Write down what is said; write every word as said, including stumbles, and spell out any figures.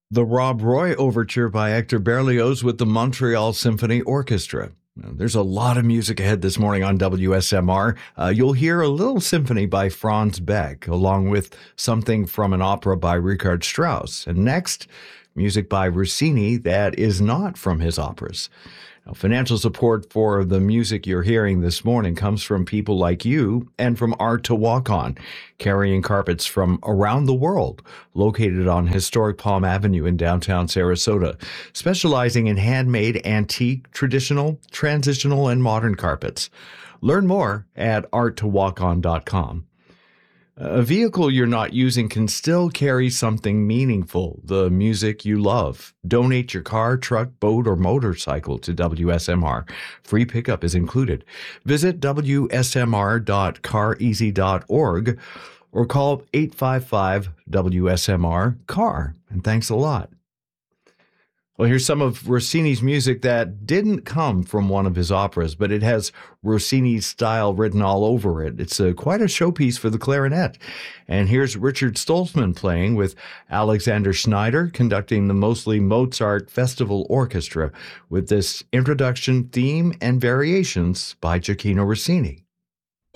The Rob Roy Overture by Hector Berlioz with the Montreal Symphony Orchestra. Now, there's a lot of music ahead this morning on W S M R. Uh, you'll hear a little symphony by Franz Beck, along with something from an opera by Richard Strauss. And next, music by Rossini that is not from his operas. Now, financial support for the music you're hearing this morning comes from people like you and from Art to Walk On, carrying carpets from around the world, located on historic Palm Avenue in downtown Sarasota, specializing in handmade, antique, traditional, transitional, and modern carpets. Learn more at art to walk on dot com. A vehicle you're not using can still carry something meaningful, the music you love. Donate your car, truck, boat, or motorcycle to W S M R. Free pickup is included. Visit w s m r dot car easy dot org or call eight five five W S M R C A R. And thanks a lot. Well, here's some of Rossini's music that didn't come from one of his operas, but it has Rossini's style written all over it. It's a, quite a showpiece for the clarinet. And here's Richard Stoltzman playing with Alexander Schneider conducting the mostly Mozart Festival Orchestra with this introduction theme and variations by Gioacchino Rossini.